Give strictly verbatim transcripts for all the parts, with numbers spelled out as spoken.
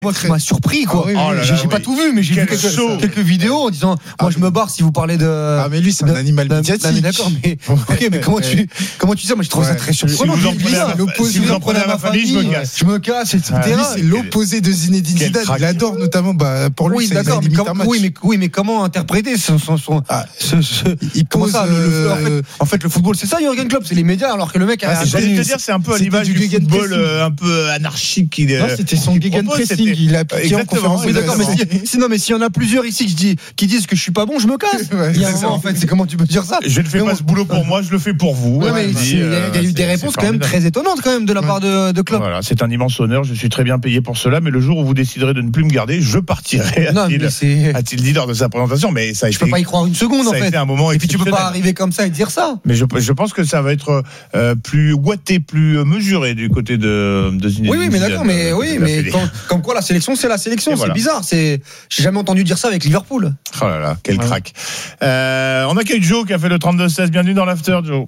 Moi, ça m'a surpris, quoi. Ah oui, oh là j'ai, là, j'ai oui. pas tout vu, mais j'ai Quel vu quelques, show. quelques vidéos en disant, moi, ah, je me barre si vous parlez de. Ah, mais lui, c'est un animal médiatique. Non, mais d'accord, mais, ok, mais comment tu, comment tu sais, moi, je trouve ouais. ça très surprenant. Si vous en prenez à, si vous en prenez à ma famille, je me casse. Je me casse, et cetera. Lui, c'est l'opposé de Zinedine Zidane. Il adore, notamment, bah, pour lui, oui, c'est d'accord, mais com- oui, mais, oui, mais comment interpréter son, son, son, ah, ce, ce, il pose, ça, le, le, en, fait, en fait, le football, c'est ça, Jürgen Klopp, c'est les médias, alors que le mec a. Ah, j'allais te dire, c'est un peu à l'image du football un peu anarchique. Non, c'était son gegenpressing. Il a appliqué en conférence. Oui, d'accord, mais sinon, mais s'il y en a plusieurs ici qui dis, qui disent que je suis pas bon, je me casse. Ouais, il y a un moment, en fait, c'est comment tu peux dire ça? Je ne fais pas ce boulot pour moi, je le fais pour vous. Ouais, mais il y a eu des réponses quand même très étonnantes quand même de la part de, de Klopp. Voilà, c'est un immense honneur, je suis très bien payé pour cela, mais le jour où vous déciderez de ne plus me garder, je partirai. Non, a-t-il, c'est... a-t-il dit lors de sa présentation, mais ça a je été. peux pas y croire une seconde en fait. Ça a été un moment. Et puis tu peux pas arriver comme ça et dire ça. Mais je, je pense que ça va être euh, plus ouaté, plus mesuré du côté de, de Zinedine. Oui, oui, mais d'accord, mais oui, mais quand, comme quoi la sélection, c'est la sélection, et c'est voilà. Bizarre. C'est, j'ai jamais entendu dire ça avec Liverpool. Oh là là, quel ouais. crack. Euh, on accueille Joe qui a fait le trente-deux seize. Bienvenue dans l'after, Joe.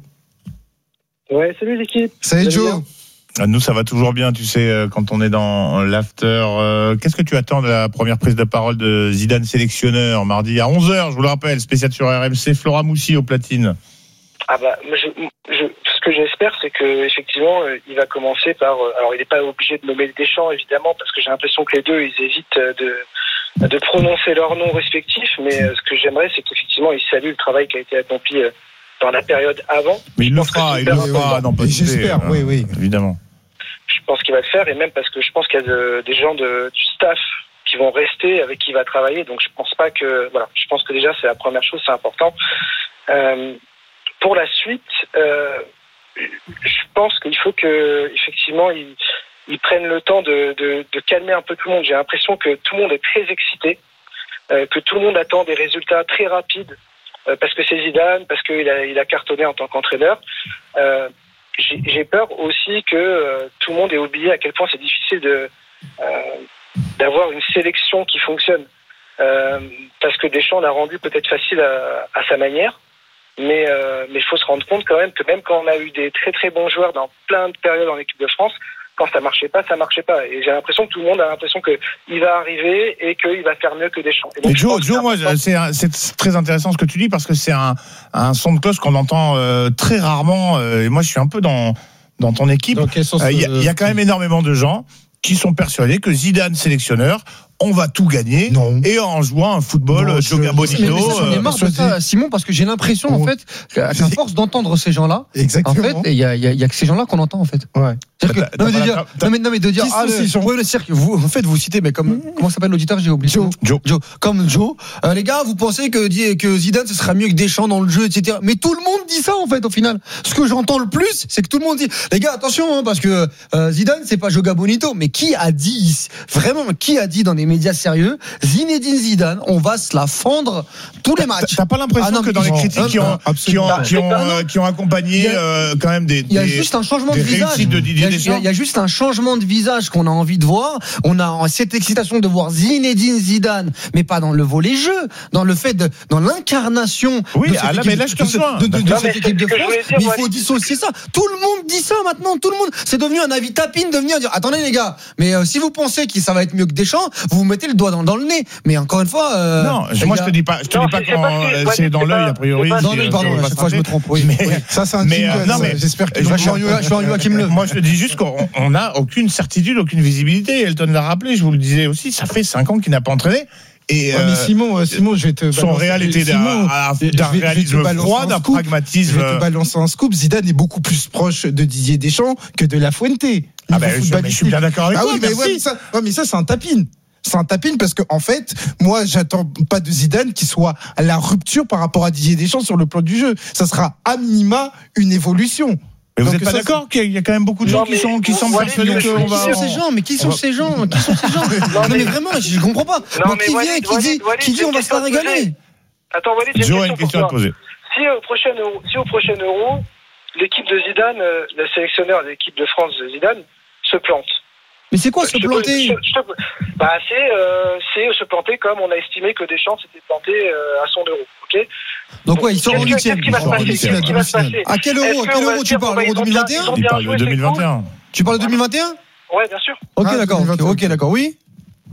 Ouais, salut l'équipe. Salut Joe. Nous, ça va toujours bien, tu sais, quand on est dans l'after. Euh, qu'est-ce que tu attends de la première prise de parole de Zidane sélectionneur, mardi à onze heures, je vous le rappelle, spécial sur R M C, Flora Moussi au platine. Ah bah, je, je, ce que j'espère, c'est que effectivement, il va commencer par. Alors, il n'est pas obligé de nommer Deschamps, évidemment, parce que j'ai l'impression que les deux, ils évitent de, de prononcer leurs noms respectifs. Mais ce que j'aimerais, c'est qu'effectivement, il salue le travail qui a été accompli dans la période avant. Mais il le fera, il le fera. Non, pas j'espère, hein, oui, oui, évidemment. Je pense qu'il va le faire, et même parce que je pense qu'il y a de, des gens de, du staff qui vont rester, avec qui il va travailler. Donc, je pense pas que. Voilà, je pense que déjà, c'est la première chose, c'est important. Euh, Pour la suite, euh, je pense qu'il faut que, effectivement, ils, ils prennent le temps de, de, de calmer un peu tout le monde. J'ai l'impression que tout le monde est très excité, euh, que tout le monde attend des résultats très rapides, euh, parce que c'est Zidane, parce qu'il a, il a cartonné en tant qu'entraîneur. Euh, j'ai, j'ai peur aussi que euh, tout le monde ait oublié à quel point c'est difficile de, euh, d'avoir une sélection qui fonctionne. Euh, parce que Deschamps l'a rendu peut-être facile à, à sa manière. Mais euh, mais il faut se rendre compte quand même que même quand on a eu des très très bons joueurs dans plein de périodes en équipe de France, quand ça marchait pas, ça marchait pas. Et j'ai l'impression que tout le monde a l'impression que il va arriver et qu'il va faire mieux que Deschamps. Et donc, et Joe, Joe, moi, c'est, c'est très intéressant ce que tu dis parce que c'est un un son de cloche qu'on entend euh, très rarement. Euh, et moi, je suis un peu dans dans ton équipe. Il euh, y, y a quand même énormément de gens qui sont persuadés que Zidane sélectionneur, on va tout gagner non. Et en jouant un football Joga Bonito. Mais, mais ça, j'en ai marre de ça, Simon, parce que j'ai l'impression oh. en fait qu'à force d'entendre ces gens-là, exactement. En fait, il y a, y, a, y a que ces gens-là qu'on entend en fait. Ouais. C'est-à-dire que, non, mais de dire, non, mais, non mais de dire, ah, le, ouais, le cirque, vous, en fait, vous citez, mais comme, mmh. comment s'appelle l'auditeur, j'ai oublié. Joe. Joe. Joe. Comme Joe. Euh, les gars, vous pensez que, que Zidane, ce sera mieux que Deschamps dans le jeu, et cetera. Mais tout le monde dit ça, en fait, au final. Ce que j'entends le plus, c'est que tout le monde dit, les gars, attention, hein, parce que, euh, Zidane, c'est pas Joga Bonito. Mais qui a dit, vraiment, qui a dit dans des médias sérieux, Zinedine Zidane, on va se la fendre tous les matchs. T'as pas l'impression ah non, que dans les critiques qui ont, qui ont, qui ont, euh, qui ont accompagné, euh, quand même des, il y a juste un changement de visage. De Didier il, y a, il y a juste un changement de visage qu'on a envie de voir. On a cette excitation de voir Zinedine Zidane, mais pas dans le volet jeu, dans le fait de, dans l'incarnation. Oui, de cette ah là, équipe, mais là je te rejoins. De, de, de, de cette équipe de France. Dire, mais il faut dissocier ça. Tout le monde dit ça maintenant. Tout le monde. C'est devenu un avis tapine de venir dire, attendez les gars, mais euh, si vous pensez que ça va être mieux que Deschamps, vous vous mettez le doigt dans, dans le nez. Mais encore une fois, euh, non, moi je te dis pas, je te non, dis pas quand c'est, c'est dans l'œil a priori. Dans l'œil, pardon, chaque fois je me trompe. Oui, mais ça c'est un mais non, mais j'espère que je suis en Joachim Le. Moi je te dis juste qu'on n'a aucune certitude, aucune visibilité. Elton l'a rappelé, je vous le disais aussi, ça fait cinq ans qu'il n'a pas entraîné. Et ouais, mais Simon, euh, Simon, je vais te son réalité d'un, d'un réalisme froid, d'un pragmatisme. Je vais te balancer un scoop. Zidane est beaucoup plus proche de Didier Deschamps que de La Fuente. Ah ben, je, je suis bien d'accord avec ah toi. Oui, mais, ouais, mais, ça, ouais, mais ça, c'est un tapine. C'est un tapine parce que en fait, moi, j'attends pas de Zidane qui soit à la rupture par rapport à Didier Deschamps sur le plan du jeu. Ça sera à minima une évolution. Mais vous n'êtes pas ça, d'accord qu'il y a quand même beaucoup de gens non, qui sont qui sont persuadés qu'on va. Qui sont ces gens Mais qui sont ces gens Qui sont ces gens Non mais vraiment, je comprends pas. Donc qui vient, qui dit, qui dit, on va se la régaler. Attends, Walid, j'ai une question à poser. Si au prochain Euro, si au prochain Euro, l'équipe de Zidane, le sélectionneur de l'équipe de France de Zidane, se plante. Mais c'est quoi se planter? je, je, bah c'est, euh, c'est se planter comme on a estimé que Deschamps s'était planté euh, à son euro, ok? Donc ouais, il sort en huitième. Qu'est-ce qui va se passer? À quel euro? À quel euro tu parles? Euro deux mille vingt et un? Il parle de deux mille vingt et un. Tu parles de deux mille vingt et un? Ouais, bien sûr. Ok, d'accord. Ok, d'accord. Oui.